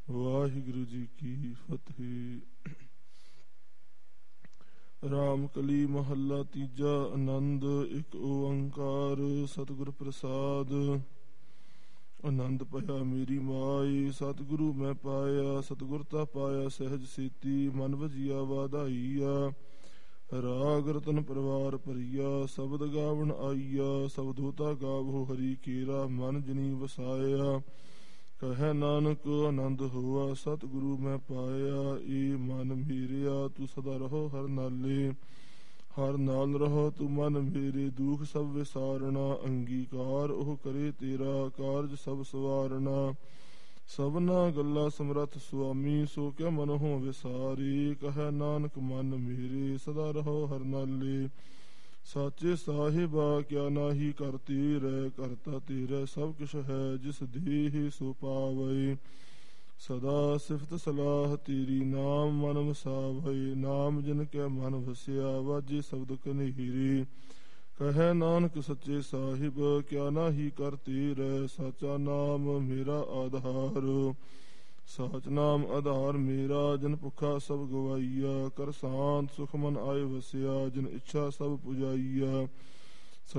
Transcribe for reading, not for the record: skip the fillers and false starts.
ਵਾਹਿਗੁਰੂ ਜੀ ਕੀ ਫਤਿਹ। ਰਾਮ ਕਲੀ ਮਹੱਲਾ ਤੀਜਾ। ਆਨੰਦ ਇੱਕ ਓੰਕਾਰ ਸਤਿਗੁਰ ਪ੍ਰਸਾਦ। ਆਨੰਦ ਭਇਆ ਮੇਰੀ ਮਾਈ, ਸਤਿਗੁਰੂ ਮੈਂ ਪਾਇਆ। ਸਤਿਗੁਰ ਤਾ ਪਾਇਆ ਸਹਿਜ ਸੇਤੀ, ਮਨ ਵਜੀਆ ਵਾਧਾਈਆ। ਰਾਗ ਰਤਨ ਪਰਿਵਾਰ ਭਰੀਆ, ਸ਼ਬਦ ਗਾਵਣ ਆਈਆ। ਸ਼ਬਦੋਤਾ ਗਾਵੋ ਹਰੀ ਕੇਰਾ, ਮਨ ਜਨੀ ਵਸਾਇਆ। ਕਹੈ ਨਾਨਕ ਆਨੰਦ ਹੋਆ, ਸਤਿਗੁਰੂ ਮੈਂ ਪਾਇਆ। ਏ ਮਨ ਮੇਰਿਆ ਤੂੰ ਸਦਾ ਰਹੋ ਹਰ ਨਾਲੇ, ਹਰ ਨਾਲ ਰਹੋ ਤੂੰ ਮਨ ਮੇਰੇ। ਦੁਖ ਸਭ ਵਿਸਾਰਣਾ, ਅੰਗੀਕਾਰ ਉਹ ਕਰੇ ਤੇਰਾ। ਕਾਰਜ ਸਭ ਸਵਾਰਣਾ, ਸਭਨਾ ਗੱਲਾਂ ਸਮਰੱਥ ਸੁਆਮੀ। ਸੋ ਕਿਆ ਮਨ ਹੋ ਵਿਸਾਰੀ, ਕਹੈ ਨਾਨਕ ਮਨ ਮੇਰੇ। ਸਦਾ ਰਹੋ ਹਰ ਨਾਲੇ, ਸਾਚੇ ਸਾਹਿਬਾ ਕਿਆ ਨਾਹੀ ਕਰ ਤੇਰੈ। ਕਰਤਾ ਤੇਰਾ ਸਭ ਕੁਛ ਹੈ, ਜਿਸ ਦੇਹ ਸੋ ਪਾਵੈ। ਸਦਾ ਸਿਫਤ ਸਲਾਹ ਤੇਰੀ, ਨਾਮ ਮਨ ਵਸਾਵੈ। ਨਾਮ ਜਿਨ ਕੈ ਮਨ ਵਸਿਆ, ਵਾਜੇ ਸ਼ਬਦ ਕਨੇਰੀ। ਕਹੈ ਨਾਨਕ ਸੱਚੇ ਸਾਹਿਬ ਕਿਆ ਨਾਹੀ ਕਰ ਤੇਰੈ। ਸਾਚਾ ਨਾਮ ਮੇਰਾ ਆਧਾਰ, ਸਾਚ ਨਾਮ ਆਧਾਰ ਮੇਰਾ। ਜਿਨ ਭੁੱਖਾ ਸਭ ਗਵਾਈਆ, ਕਰ ਸ਼ਾਂਤ ਸੁਖ ਮਨ ਆਏ ਵਸਿਆ। ਜਿਨ ਇੱਛਾ ਸਭ ਪੁਜਾਈਆ,